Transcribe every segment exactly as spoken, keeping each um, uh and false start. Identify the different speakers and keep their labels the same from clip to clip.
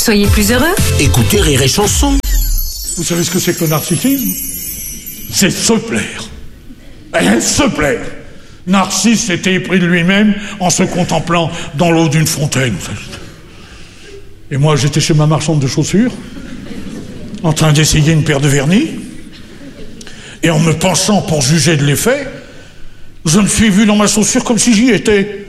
Speaker 1: Soyez plus heureux.
Speaker 2: Écoutez Rire et Chanson.
Speaker 3: Vous savez ce que c'est que le narcissisme? C'est se plaire. Et se plaire. Narcisse était épris de lui-même en se contemplant dans l'eau d'une fontaine. Et moi, j'étais chez ma marchande de chaussures, en train d'essayer une paire de vernis, et en me penchant pour juger de l'effet, je me suis vu dans ma chaussure comme si j'y étais.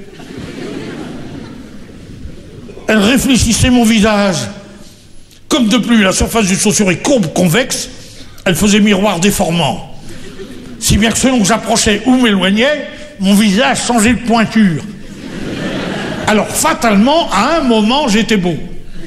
Speaker 3: Elle réfléchissait mon visage. Comme de plus, la surface d'une chaussure est courbe, convexe, elle faisait miroir déformant. Si bien que selon que j'approchais ou m'éloignais, mon visage changeait de pointure. Alors, fatalement, à un moment, j'étais beau.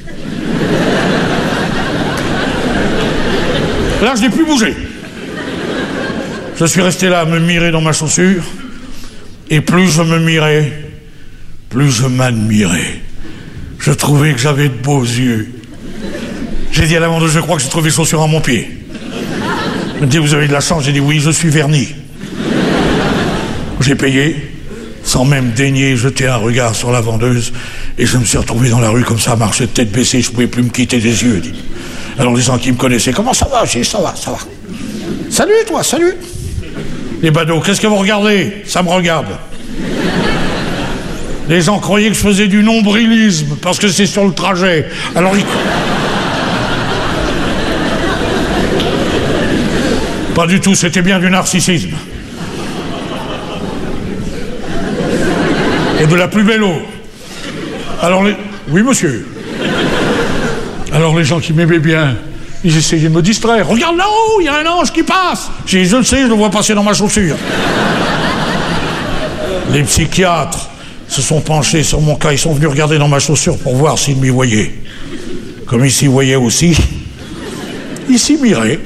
Speaker 3: Là, je n'ai plus bougé. Je suis resté là à me mirer dans ma chaussure, et plus je me mirais, plus je m'admirais. Je trouvais que j'avais de beaux yeux. J'ai dit à la vendeuse, je crois que j'ai trouvé chaussures à mon pied. Elle me dit, vous avez de la chance? J'ai dit, oui, je suis verni. J'ai payé, sans même daigner jeter un regard sur la vendeuse, et je me suis retrouvé dans la rue comme ça, à marcher de tête baissée, je ne pouvais plus me quitter des yeux. Dit. Alors les gens qui me connaissaient, comment ça va? J'ai dit, ça va, ça va. Salut toi, salut. Les badauds, qu'est-ce que vous regardez? Ça me regarde. Les gens croyaient que je faisais du nombrilisme, parce que c'est sur le trajet. Alors ils... Pas du tout, c'était bien du narcissisme. Et de la plus belle eau. Alors les... Oui, monsieur. Alors les gens qui m'aimaient bien, ils essayaient de me distraire. Regarde là-haut, il y a un ange qui passe. J'ai dit, je le sais, je le vois passer dans ma chaussure. Les psychiatres se sont penchés sur mon cas, ils sont venus regarder dans ma chaussure pour voir s'ils m'y voyaient. Comme ils s'y voyaient aussi, ils s'y miraient.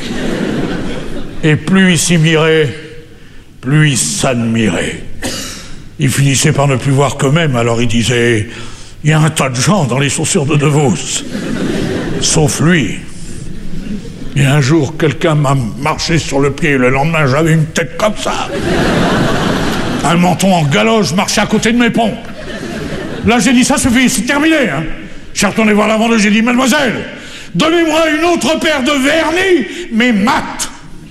Speaker 3: Et plus ils s'y miraient, plus ils s'admiraient. Ils finissaient par ne plus voir qu'eux-mêmes, alors ils disaient, il y a un tas de gens dans les chaussures de De Vos, sauf lui. Et un jour, quelqu'un m'a marché sur le pied, le lendemain, j'avais une tête comme ça. Un menton en galoche marchait à côté de mes pompes. Là, j'ai dit, ça suffit, c'est terminé. Hein. Je suis retourné voir la vendeuse, j'ai dit, mademoiselle, donnez-moi une autre paire de vernis, mais mat.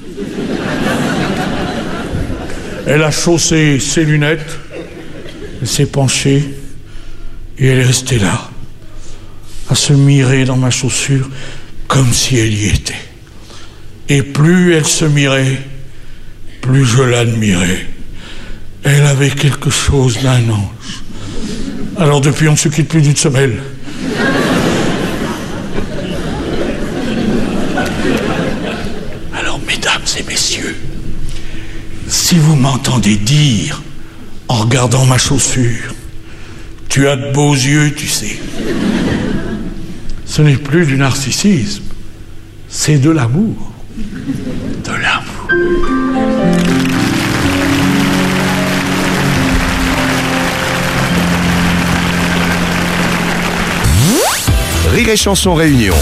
Speaker 3: Elle a chaussé ses lunettes, elle s'est penchée, et elle est restée là, à se mirer dans ma chaussure, comme si elle y était. Et plus elle se mirait, plus je l'admirais. Elle avait quelque chose d'un ange. Alors depuis, on ne se quitte plus d'une semelle. Alors, mesdames et messieurs, si vous m'entendez dire, en regardant ma chaussure, tu as de beaux yeux, tu sais, ce n'est plus du narcissisme, c'est de l'amour. De l'amour.
Speaker 4: Rire et Chanson Réunion.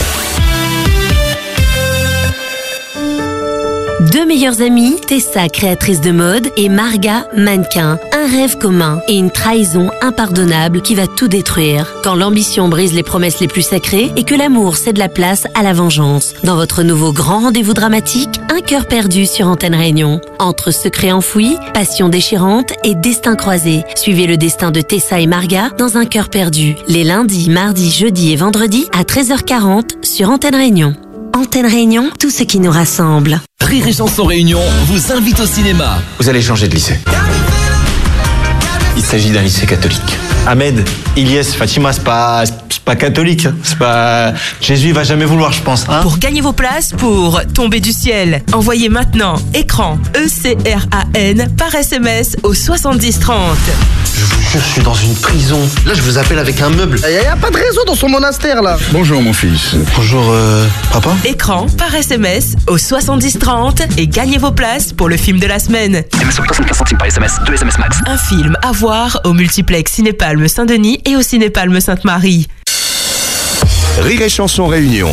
Speaker 5: Deux meilleures amies, Tessa, créatrice de mode, et Marga, mannequin. Un rêve commun et une trahison impardonnable qui va tout détruire. Quand l'ambition brise les promesses les plus sacrées et que l'amour cède la place à la vengeance. Dans votre nouveau grand rendez-vous dramatique, Un cœur perdu sur Antenne Réunion. Entre secrets enfouis, passion déchirante et destin croisé. Suivez le destin de Tessa et Marga dans Un cœur perdu. Les lundis, mardis, jeudis et vendredis à treize heures quarante sur Antenne Réunion. Antenne Réunion, tout ce qui nous rassemble.
Speaker 6: Rire et Chanson Réunion vous invite au cinéma.
Speaker 7: Vous allez changer de lycée. Il s'agit d'un lycée catholique. Ahmed, Ilyes, Fatima, c'est pas, c'est pas catholique. C'est pas... Jésus va jamais vouloir, je pense. Hein.
Speaker 8: Pour gagner vos places pour Tomber du ciel, envoyez maintenant écran E C R A N par S M S au soixante-dix trente.
Speaker 7: Je vous jure, je suis dans une prison. Là, je vous appelle avec un meuble.
Speaker 9: Il n'y a, a pas de réseau dans son monastère, là.
Speaker 10: Bonjour, mon fils.
Speaker 7: Bonjour, euh, papa.
Speaker 8: Écran par S M S au soixante-dix trente et gagnez vos places pour le film de la semaine.
Speaker 6: S M S soixante-quinze centimes par S M S, deux S M S max.
Speaker 8: Un film à voir au multiplex Cinépalme Saint-Denis et au Cinépalme Sainte-Marie.
Speaker 4: Rire et Chanson Réunion.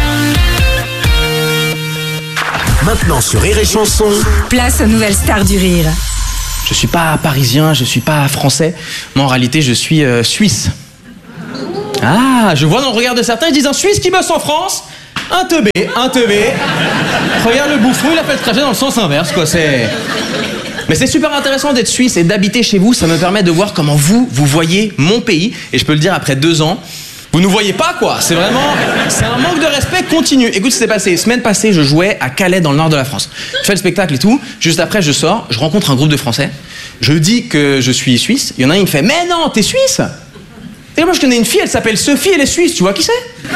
Speaker 2: Maintenant sur Rire et Chanson.
Speaker 1: Place aux nouvelles stars du rire.
Speaker 11: Je suis pas parisien, je suis pas français. Moi, en réalité, je suis euh, suisse.
Speaker 10: Ah, je vois dans le regard de certains, ils disent un Suisse qui bosse en France, un teubé, un teubé. Regarde le bouffon, il a fait le trajet dans le sens inverse, quoi, c'est... Mais c'est super intéressant d'être suisse et d'habiter chez vous, ça me permet de voir comment vous, vous voyez mon pays. Et je peux le dire, après deux ans, vous ne nous voyez pas, quoi. C'est vraiment... C'est un manque de respect continu. Écoute ce qui s'est passé. Semaine passée, je jouais à Calais, dans le nord de la France. Je fais le spectacle et tout. Juste après, je sors, je rencontre un groupe de Français. Je dis que je suis suisse. Il y en a un, il me fait « Mais non, t'es suisse !» Et moi, je connais une fille, elle s'appelle Sophie, elle est suisse. Tu vois qui c'est?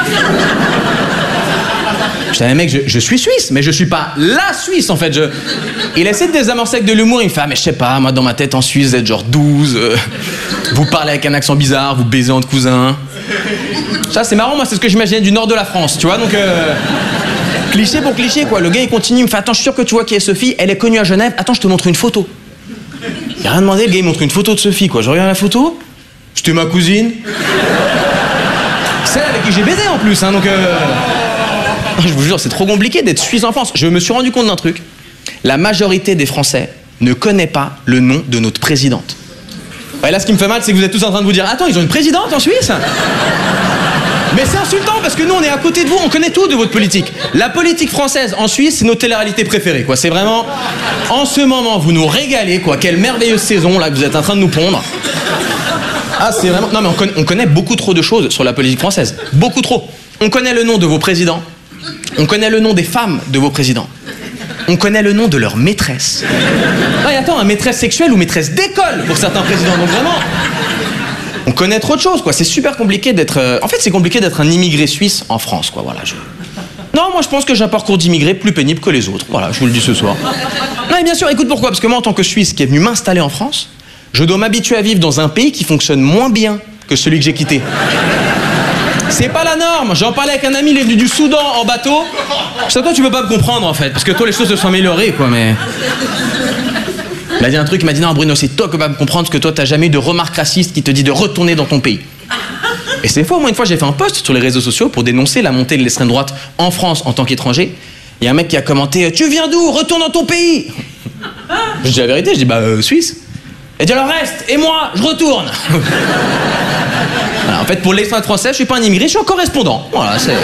Speaker 10: Je dis, mec, je, je suis suisse, mais je suis pas la Suisse, en fait. Je... Il essaie de désamorcer avec de l'humour, il me fait, ah, mais je sais pas, moi, dans ma tête, en Suisse, vous êtes genre douze, euh, vous parlez avec un accent bizarre, vous baisez entre cousins. Ça, c'est marrant, moi, c'est ce que j'imaginais du nord de la France, tu vois, donc... Euh... Cliché pour cliché, quoi. Le gars, il continue, il me fait, attends, je suis sûr que tu vois qui est Sophie, elle est connue à Genève, attends, je te montre une photo. Il a rien demandé, le gars, il montre une photo de Sophie, quoi. Je regarde la photo, c'était ma cousine. Celle avec qui j'ai baisé, en plus, hein, donc... Euh... Je vous jure, c'est trop compliqué d'être suisse en France. Je me suis rendu compte d'un truc. La majorité des Français ne connaît pas le nom de notre présidente. Ouais, là, ce qui me fait mal, c'est que vous êtes tous en train de vous dire « Attends, ils ont une présidente en Suisse ?» Mais c'est insultant, parce que nous, on est à côté de vous, on connaît tout de votre politique. La politique française en Suisse, c'est notre télé-réalité préférée, quoi. C'est vraiment... En ce moment, vous nous régalez, quoi. Quelle merveilleuse saison, là, que vous êtes en train de nous pondre. Ah, c'est vraiment... Non, mais on connaît, on connaît beaucoup trop de choses sur la politique française. Beaucoup trop. On connaît le nom de vos présidents. On connaît le nom des femmes de vos présidents. On connaît le nom de leur maîtresse. Ouais, attends, un maîtresse sexuelle ou maîtresse d'école pour certains présidents, donc vraiment... On connaît trop de choses, quoi. C'est super compliqué d'être... Euh... En fait, c'est compliqué d'être un immigré suisse en France, quoi. Voilà, je... Non, moi, je pense que j'ai un parcours d'immigré plus pénible que les autres. Voilà, je vous le dis ce soir. Non, et bien sûr, écoute pourquoi. Parce que moi, en tant que Suisse qui est venu m'installer en France, je dois m'habituer à vivre dans un pays qui fonctionne moins bien que celui que j'ai quitté. C'est pas la norme. J'en parlais avec un ami, il est venu du Soudan en bateau. Je sais, toi, tu peux pas me comprendre, en fait. Parce que toi, les choses se sont améliorées, quoi, mais... Il m'a dit un truc, il m'a dit non Bruno, c'est toi qui vas me comprendre parce que toi t'as jamais eu de remarque raciste qui te dit de retourner dans ton pays. Et c'est faux, moi une fois j'ai fait un post sur les réseaux sociaux pour dénoncer la montée de l'extrême droite en France en tant qu'étranger. Il y a un mec qui a commenté tu viens d'où? Retourne dans ton pays. Je dis la vérité, je dis bah euh, Suisse. Et dit alors reste, et moi je retourne. Voilà, en fait pour l'extrême droite française je suis pas un immigré, je suis un correspondant. Voilà, c'est...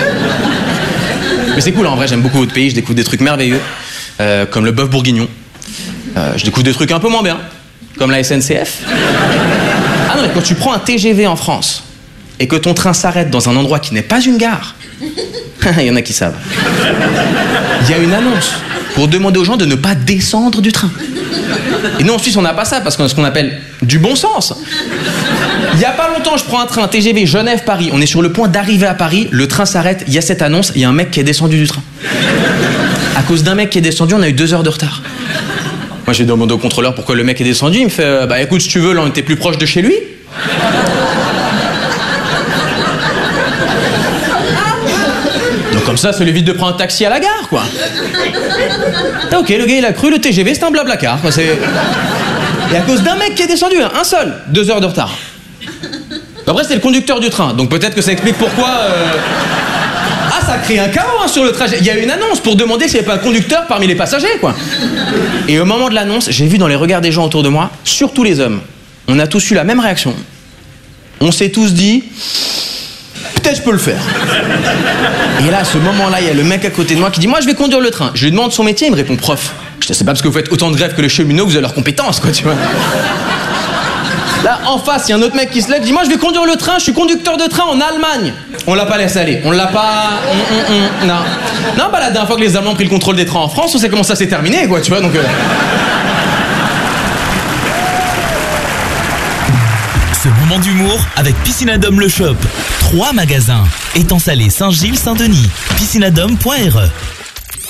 Speaker 10: Mais c'est cool en vrai, j'aime beaucoup votre pays, je découvre des trucs merveilleux euh, comme le bœuf bourguignon. Euh, je découvre des trucs un peu moins bien, comme la S N C F. Ah non, mais quand tu prends un T G V en France et que ton train s'arrête dans un endroit qui n'est pas une gare, il y en a qui savent. Il y a une annonce pour demander aux gens de ne pas descendre du train. Et nous en Suisse, on n'a pas ça parce qu'on a ce qu'on appelle du bon sens. Il y a pas longtemps, je prends un train T G V Genève-Paris. On est sur le point d'arriver à Paris. Le train s'arrête. Il y a cette annonce. Il y a un mec qui est descendu du train. À cause d'un mec qui est descendu, on a eu deux heures de retard. Moi, j'ai demandé au contrôleur pourquoi le mec est descendu. Il me fait euh, bah écoute, si tu veux, là, on était plus proche de chez lui. Donc comme ça, ça lui évite de prendre un taxi à la gare, quoi. Ah, ok, le gars, il a cru le T G V, c'est un blablacar, quoi. C'est... Et à cause d'un mec qui est descendu, hein, un seul, deux heures de retard. Après, c'est le conducteur du train, donc peut-être que ça explique pourquoi... Euh... Ah, ça a créé un chaos hein, sur le trajet. Il y a eu une annonce pour demander s'il n'y avait pas un conducteur parmi les passagers, quoi. Et au moment de l'annonce, j'ai vu dans les regards des gens autour de moi, surtout les hommes, on a tous eu la même réaction. On s'est tous dit, peut-être je peux le faire. Et là, à ce moment-là, il y a le mec à côté de moi qui dit, moi je vais conduire le train. Je lui demande son métier, il me répond prof. Je dis, c'est pas parce que vous faites autant de grèves que les cheminots que vous avez leurs compétences, quoi, tu vois. Là, en face, il y a un autre mec qui se lève, dit, moi je vais conduire le train, je suis conducteur de train en Allemagne. On l'a pas laissé aller, on l'a pas... On, on, on, non. Non, bah la dernière fois que les Allemands ont pris le contrôle des trains en France, on sait comment ça s'est terminé, quoi, tu vois, donc... Euh...
Speaker 11: Ce moment d'humour avec Piscinadome Le Shop. Trois magasins. Étang Salé, Saint-Gilles, Saint-Denis. piscinadome point r e